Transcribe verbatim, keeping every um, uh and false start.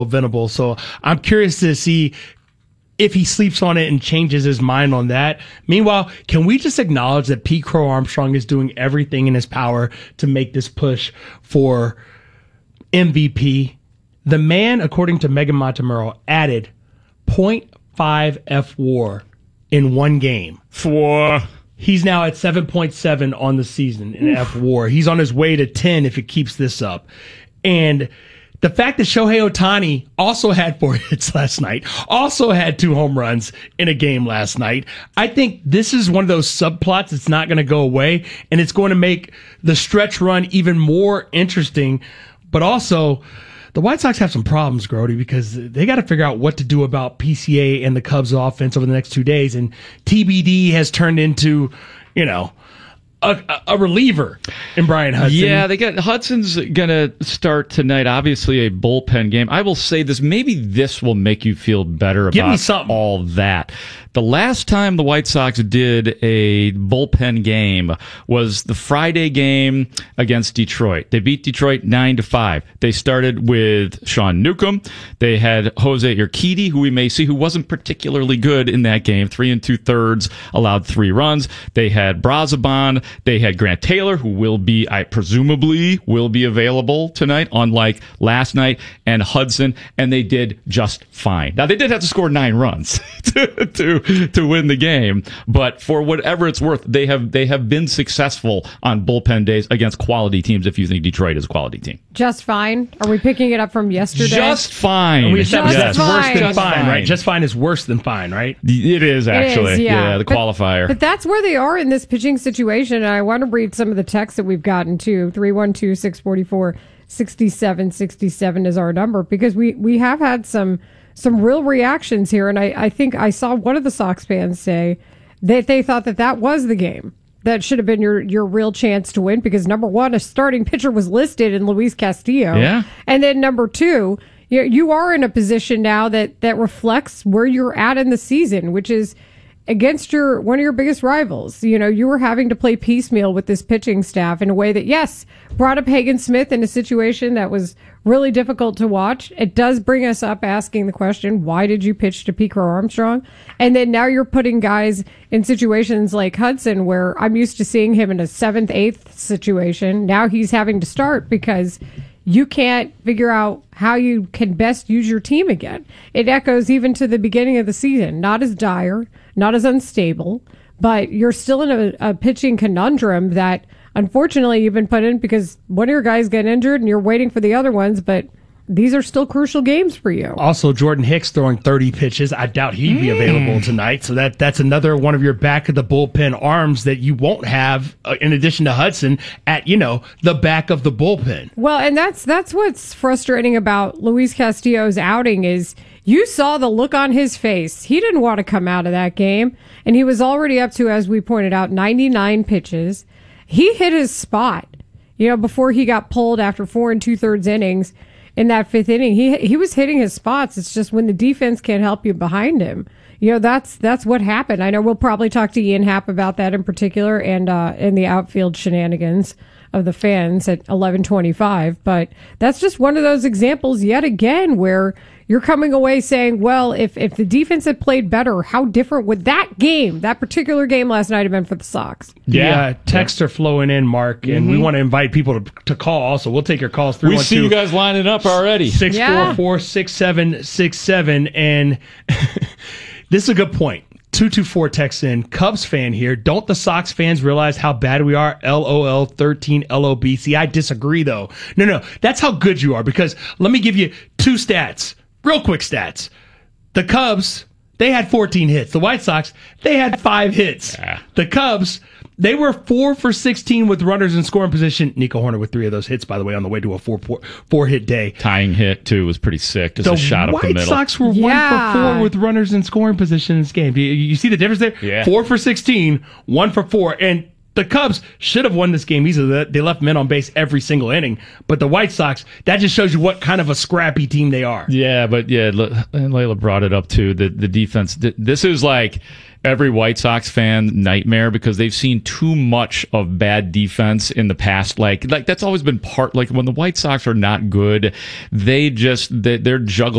Venable. So I'm curious to see if he sleeps on it and changes his mind on that. Meanwhile, can we just acknowledge that Pete Crow Armstrong is doing everything in his power to make this push for M V P? The man, according to Megan Montemurro, added point five F WAR in one game. Four. He's now at seven point seven on the season in F WAR. He's on his way to ten if it keeps this up. And the fact that Shohei Ohtani also had four hits last night, also had two home runs in a game last night, I think this is one of those subplots that's not going to go away, and it's going to make the stretch run even more interesting. But also, the White Sox have some problems, Grody, because they got to figure out what to do about P C A and the Cubs offense over the next two days. And T B D has turned into, you know, A, a reliever in Brian Hudson. Yeah, they got Hudson's going to start tonight. Obviously, a bullpen game. I will say this. Maybe this will make you feel better Give me about something. all that. The last time the White Sox did a bullpen game was the Friday game against Detroit. They beat Detroit nine to five. They started with Sean Newcomb. They had Jose Urquidy, who we may see, who wasn't particularly good in that game. Three and two thirds, allowed three runs. They had Brazoban. They had Grant Taylor, who will be, I presumably, will be available tonight, unlike last night, and Hudson, and they did just fine. Now, they did have to score nine runs to, to to win the game, but for whatever it's worth, they have they have been successful on bullpen days against quality teams. If you think Detroit is a quality team, just fine. Are we picking it up from yesterday? Just fine. And we established Just that's worse fine. than Just fine, fine. right? Just fine is worse than fine, right? It is actually, It is, yeah. the But- qualifier. But that's where they are in this pitching situation. And I want to read some of the texts that we've gotten to. three one two, six four four, six seven six seven is our number, because we, we have had some some real reactions here. And I, I think I saw one of the Sox fans say that they thought that that was the game that should have been your, your real chance to win, because number one, a starting pitcher was listed in Luis Castillo. Yeah. And then number two, you, you are in a position now that, that reflects where you're at in the season, which is against your one of your biggest rivals. You know, you were having to play piecemeal with this pitching staff in a way that, yes, brought up Hagen Smith in a situation that was really difficult to watch. It does bring us up asking the question, why did you pitch to Pete Crow Armstrong? And then now you're putting guys in situations like Hudson, where I'm used to seeing him in a seventh, eighth situation. Now he's having to start because you can't figure out how you can best use your team again. It echoes even to the beginning of the season. Not as dire, not as unstable, but you're still in a, a pitching conundrum that unfortunately you've been put in because one of your guys got injured and you're waiting for the other ones, but these are still crucial games for you. Also, Jordan Hicks throwing thirty pitches. I doubt he'd be Mm. available tonight. So that that's another one of your back of the bullpen arms that you won't have, uh, in addition to Hudson, at, you know, the back of the bullpen. Well, and that's that's what's frustrating about Luis Castillo's outing is you saw the look on his face. He didn't want to come out of that game, and he was already up to, as we pointed out, ninety-nine pitches. He hit his spot, you know, before he got pulled after four and two thirds innings in that fifth inning. He he was hitting his spots. It's just when the defense can't help you behind him. You know, that's that's what happened. I know we'll probably talk to Ian Happ about that in particular, and uh, in the outfield shenanigans of the fans at eleven twenty-five. But that's just one of those examples yet again where you're coming away saying, well, if, if the defense had played better, how different would that game, that particular game last night have been for the Sox? Yeah, Yeah. uh, texts are flowing in, Mark, and we want to invite people to, to call also. We'll take your calls. we see you guys lining up already. six Yeah. four four, six seven six seven. And this is a good point. two two four texts in. Cubs fan here. Don't the Sox fans realize how bad we are? L O L thirteen L O B. See, I disagree, though. No, no. That's how good you are, because let me give you two stats. Real quick stats. The Cubs, they had fourteen hits. The White Sox, they had five hits. Yeah. The Cubs, they were four for sixteen with runners in scoring position. Nico Horner with three of those hits, by the way, on the way to a four, four, four hit day. Tying hit, too, was pretty sick. Just The a shot up White the middle. Sox were Yeah. one for four with runners in scoring position in this game. Do you, you see the difference there? Yeah. Four for sixteen, one for four. And The Cubs should have won this game easily. They left men on base every single inning. But the White Sox, that just shows you what kind of a scrappy team they are. Yeah, but yeah, and Layla brought it up too. The the defense. This is like every White Sox fan nightmare because they've seen too much of bad defense in the past. Like like that's always been part. Like when the White Sox are not good, they just they, they're juggling.